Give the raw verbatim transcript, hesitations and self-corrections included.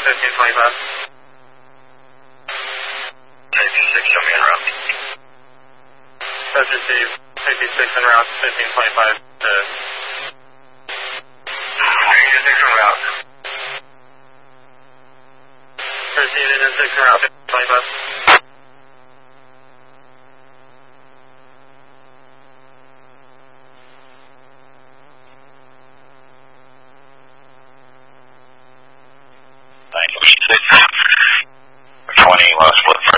fifteen twenty-five. fifty-six, show me en route. That's received. fifty-six en route, fifteen twenty-five to... fifty-six en route. Received in six en route, fifteen twenty-five. twenty, last split.